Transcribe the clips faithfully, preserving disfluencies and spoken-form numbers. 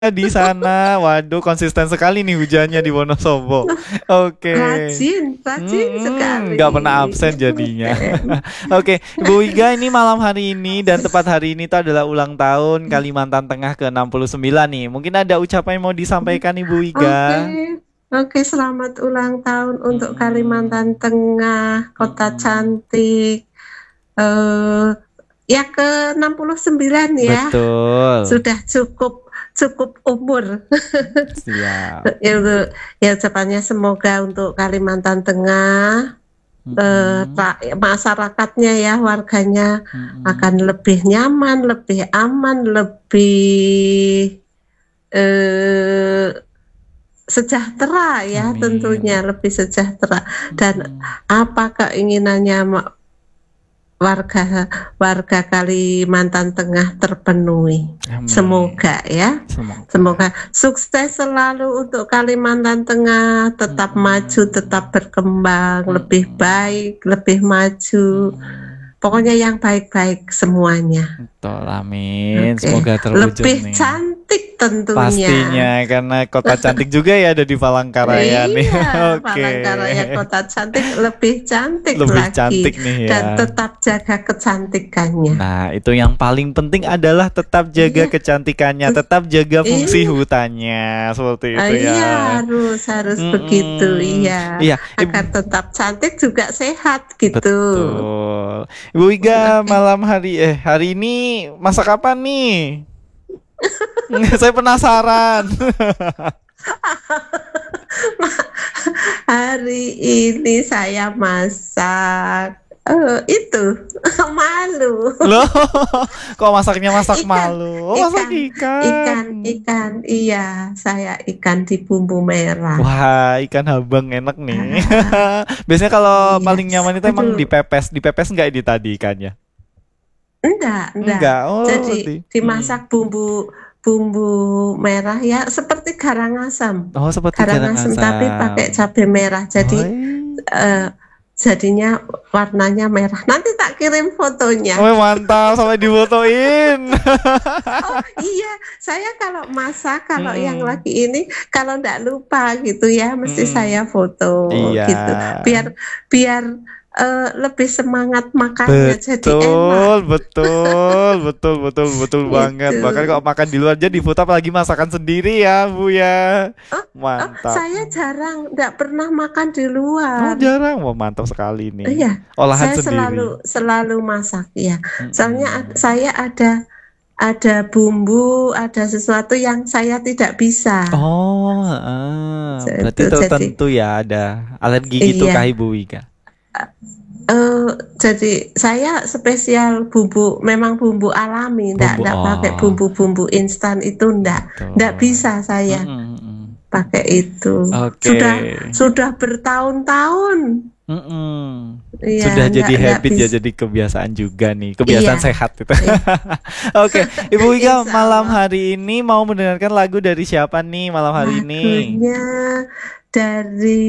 di sana. Waduh, konsisten sekali nih hujannya di Wonosobo. Oke. Rajin, rajin Hmm, sekali. nggak pernah absen jadinya. Oke, Ibu Wiga, ini malam hari ini dan tepat hari ini itu adalah ulang tahun Kalimantan Tengah ke enam puluh sembilan nih. Mungkin ada ucapan yang mau disampaikan Ibu Oke, Wiga? oke, selamat ulang tahun untuk Kalimantan Mm-mm. Tengah, kota Mm-mm. cantik. Eh, ya ke enam puluh sembilan ya, Betul. sudah cukup cukup umur. Siap. Ya, untuk- ya ucapannya semoga untuk Kalimantan Tengah, eh, Mm-mm. ra- masyarakatnya ya, warganya akan Mm-mm. lebih nyaman, lebih aman, lebih eh, sejahtera ya, Amin. tentunya lebih sejahtera. Dan Mm-mm. apa keinginannya ma- warga warga Kalimantan Tengah terpenuhi. Amin. Semoga ya. Semoga. Semoga sukses selalu untuk Kalimantan Tengah, tetap maju, tetap Mm-mm. berkembang, lebih Mm-mm. baik, lebih maju. Mm-mm. Pokoknya yang baik-baik semuanya. Betul, amin. Oke, Semoga terwujud lebih nih. cantik tentunya. Pastinya, karena kota cantik juga ya ada di Palangkaraya nih. Iya, Oke. Palangkaraya kota cantik, lebih cantik Lebih lagi, cantik nih dan ya. tetap jaga kecantikannya. Nah, itu yang paling penting adalah tetap jaga Iya, kecantikannya, tetap jaga fungsi iya, hutannya. Seperti ah, itu ya. iya, harus harus begitu, Mm-mm. iya, Iya, agar Ibu. tetap cantik juga sehat gitu. Betul. Ibu Wiga, Oke. malam hari eh hari ini masak apa nih? Saya penasaran. Hari ini saya masak eh, itu malu. Loh, kok masaknya masak Ikan, malu? Oh, masak ikan, ikan. ikan, ikan. Iya, saya ikan di bumbu merah. Wah, ikan habang enak nih. Ah, Biasanya kalau iya, paling nyaman itu emang aduh, dipepes. Dipepes nggak di tadi ikannya? enggak, enggak. Enggak. Oh, Jadi di. Mm. dimasak bumbu bumbu merah ya, seperti Karangasem. Oh, seperti Karangasem tapi pakai Karangasem. cabai merah. Jadi Oh, eh, jadinya warnanya merah. Nanti tak kirim fotonya. oh mantap sampai difotoin. Oh iya, saya kalau masak, kalau yang Mm-mm. lagi ini, kalau ndak lupa gitu ya, mesti saya Mm-mm. foto Iya. gitu. Biar biar eh, lebih semangat makannya, jadi enak. Betul, betul, betul, betul, betul banget. Itu. Bahkan kalau makan di luar jadi foto apalagi masakan sendiri ya, Bu ya. Oh, oh, Mantap. saya jarang, ndak pernah makan di Oh, luar. jarang. Wah, mantap sekali nih. Iya, Olahan saya sendiri. selalu selalu masak ya. Soalnya ad- Mm-mm. saya ada ada bumbu, ada sesuatu yang saya tidak bisa. Oh, ah, berarti Itu jadi tertentu ya ada alergi gitu kah iya. Ibu Wika? Eh, jadi saya spesial bumbu, memang bumbu alami, ndak Bumbu ndak pakai oh, bumbu-bumbu instan itu, ndak ndak betul. bisa saya Mm-mm, mm-mm. pakai itu. Oke. Sudah sudah bertahun-tahun, Mm-mm. iya Sudah ndak jadi ndak habit ya, bisa. jadi kebiasaan juga nih, Iya, kebiasaan sehat itu. iya. Oke, Ibu Wika, Insya malam Allah. hari ini mau mendengarkan lagu dari siapa nih malam hari ini? Lagunya dari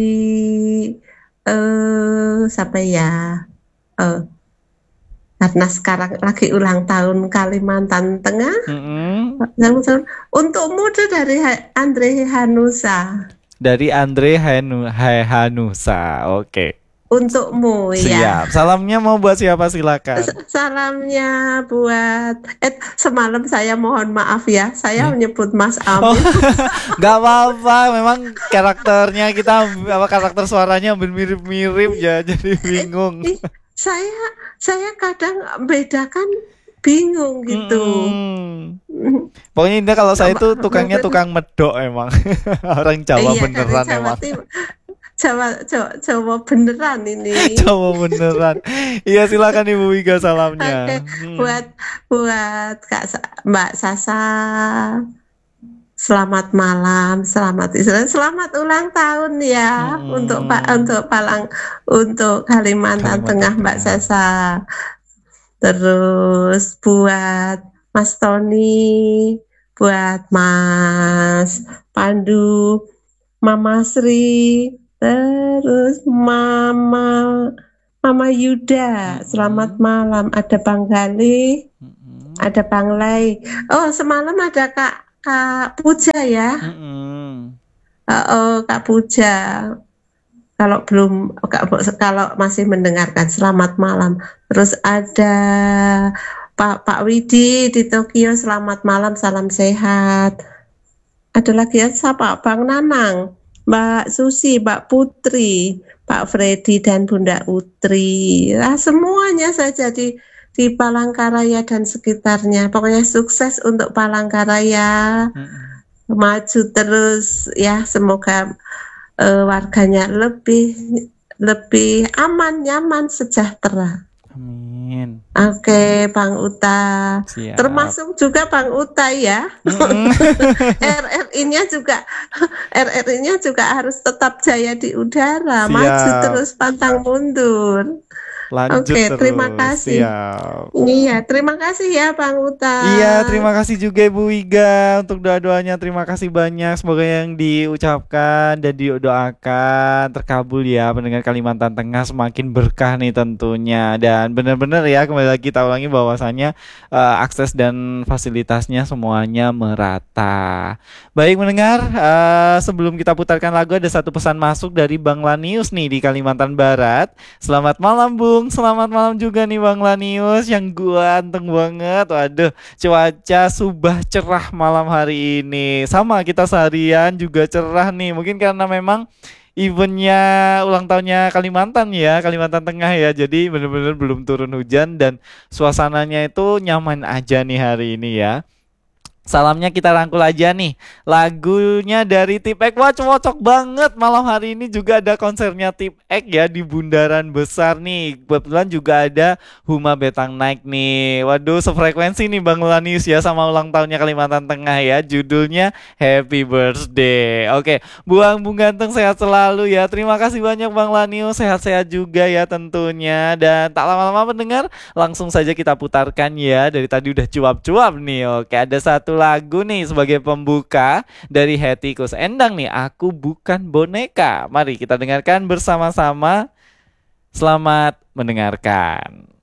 eh siapa ya? Eh, karena sekarang lagi ulang tahun Kalimantan Tengah. Mm-mm. Untukmu tuh dari Ha- Andre Hanusa. Dari Andre Hanu Hanusa. Oke, Untukmu ya. siap. Salamnya mau buat siapa silakan. S- Salamnya buat eh semalam saya mohon maaf ya. Saya Eh? menyebut Mas Oh, Amin. nggak apa-apa. Memang karakternya kita apa karakter suaranya hampir mirip-mirip ya, jadi bingung. Ih, saya saya kadang bedakan bingung gitu. Mm-mm. Pokoknya intinya kalau saya itu tukangnya tukang medok emang. Orang Jawa Iya, dari beneran Jawa emang. Timur. Jawa, Jawa, Jawa beneran ini. Jawa beneran. Iya silakan Ibu Wiga Oke, salamnya. Hmm. buat buat Kak Sa- Mbak Sasa, selamat malam, selamat istirahat, selamat ulang tahun ya untuk Pak Mm-mm. untuk Palang untuk Kalimantan Kalimantan Tengah Mbak Tengah. Sasa. Terus buat Mas Tony, buat Mas Pandu, Mama Sri, terus Mama Mama Yuda, selamat Mm-mm. malam. Ada Bang Galih, Mm-mm. ada Bang Lai. Oh, semalam ada Kak Kak Puja ya. Mm-mm. Heeh, Kak Puja. Kalau belum, Kak, kalau masih mendengarkan, selamat malam. Terus ada Pak Pak Widi di Tokyo, selamat malam, salam sehat. Ada lagi ya, siapa? Bang Nanang, Mbak Susi, Mbak Putri, Pak Freddy dan Bunda Utri. Nah, semuanya saja di di Palangkaraya dan sekitarnya. Pokoknya sukses untuk Palangkaraya, Mm-mm. maju terus ya. Semoga eh, warganya lebih lebih aman, nyaman, sejahtera. Amin. Oke, Bang Uta. Siap. Termasuk juga Bang Uta ya. Mm-mm. R R I-nya juga R R I-nya juga harus tetap jaya di udara, maju Siap. terus pantang mundur. Lanjut Oke, terima terus. kasih. Siap. Iya, terima kasih ya Bang Uta. Iya, terima kasih juga Ibu Wiga untuk doa-doanya. Terima kasih banyak. Semoga yang diucapkan dan didoakan terkabul ya. Pendengar Kalimantan Tengah semakin berkah nih tentunya. Dan benar-benar ya, kembali lagi kita ulangi bahwasannya eh, akses dan fasilitasnya semuanya merata. Baik mendengar, eh, sebelum kita putarkan lagu ada satu pesan masuk dari Bang Lanius nih di Kalimantan Barat. Selamat malam Bung, selamat malam juga nih Bang Lanius yang ganteng banget. Waduh, cuaca subah cerah malam hari ini. Sama kita seharian juga cerah nih. Mungkin karena memang eventnya ulang tahunnya Kalimantan ya, Kalimantan Tengah ya. Jadi bener-bener belum turun hujan dan suasananya itu nyaman aja nih hari ini ya. Salamnya kita rangkul aja nih. Lagunya dari Tip X. Wah, cocok banget. Malam hari ini juga ada konsernya Tip X ya di Bundaran Besar nih. Kebetulan juga ada Huma Betang Naik nih. Waduh, sefrekuensi nih Bang Lanius ya sama ulang tahunnya Kalimantan Tengah ya. Judulnya Happy Birthday. Oke, Buang Bung Ganteng sehat selalu ya. Terima kasih banyak Bang Lanius. Sehat-sehat juga ya tentunya. Dan tak lama-lama mendengar, langsung saja kita putarkan ya. Dari tadi udah cuap-cuap nih. Oke, ada satu lagu nih sebagai pembuka dari Hetty Koes Endang nih, Aku Bukan Boneka. Mari kita dengarkan bersama-sama. Selamat mendengarkan.